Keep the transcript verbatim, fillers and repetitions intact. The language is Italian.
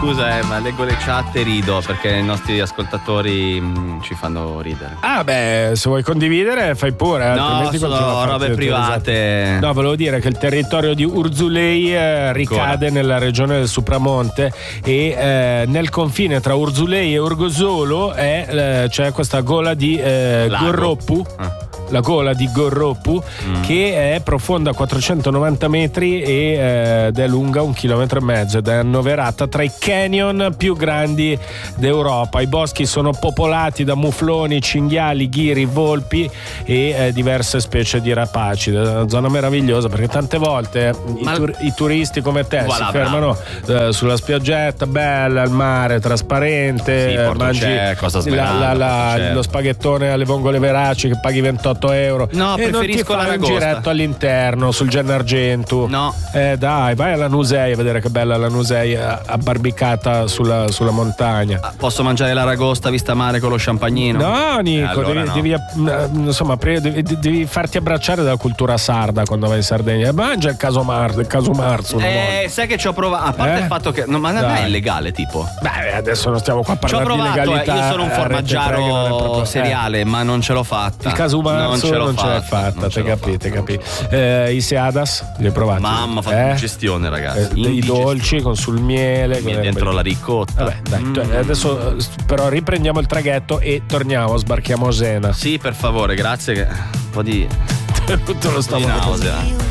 scusa, eh, ma leggo le chat e rido perché i nostri ascoltatori mh, ci fanno ridere. Ah, beh, se vuoi condividere, fai pure. No, altrimenti sono continua a farti robe le tue private. risate. No, volevo dire che il territorio di Urzulei eh, ricade Ancora. nella regione del Supramonte e eh, nel confine tra Urzulei e Urgosolo è, eh, c'è questa gola di eh, Lago. Gorroppu. Ah. La gola di Gorroppu Mm. che è profonda quattrocentonovanta metri e, eh, ed è lunga un chilometro e mezzo ed è annoverata tra i canyon più grandi d'Europa. I boschi sono popolati da mufloni, cinghiali, ghiri, volpi e eh, diverse specie di rapaci. È una zona meravigliosa perché tante volte i, Ma- tur- i turisti come te Voilà, si fermano eh, sulla spiaggetta bella, al mare trasparente, Sì, eh, Porto mangi Cecco, Costa la- Smeralda, la- la- Porto Cecco. lo spaghettone alle vongole veraci che paghi ventotto euro. No, e non ti preferisco fai un l'aragosta. giretto all'interno sul Gennargentu. No. Eh dai, vai alla Nusei a vedere che bella la Nusei eh, abbarbicata sulla, sulla montagna. Ah, posso mangiare l'aragosta vista male con lo champagnino? No, Nico, Eh, allora devi, no. devi, eh, insomma, pre- devi, devi farti abbracciare dalla cultura sarda quando vai in Sardegna. Mangia il caso Marzo, il caso Marzo. una volta. Eh, sai che ci ho provato. A parte Eh? il fatto che. No, ma non Dai. è illegale, tipo. Beh, adesso non stiamo qua a Ci ho parlare di provato, eh, legalità. io sono un eh, Rete tre che non è formaggio proprio- eh. seriale, ma non ce l'ho fatta. Il caso Marzo non ce l'ho non ce l'hai fatta, non ce te l'ho capite, fatta, capite. non ce l'ho fatta. Eh, I Seadas, li hai provati? Mamma, fa eh? digestione, ragazzi. Eh, dei Indigestione. dolci con sul miele. Mi è con- dentro la ricotta. Vabbè, dai, Mm. tu- adesso eh, però riprendiamo il traghetto e torniamo, sbarchiamo a Sena. Sì, per favore, grazie. Che... Un po' di. Tutto lo di stomaco. nausea.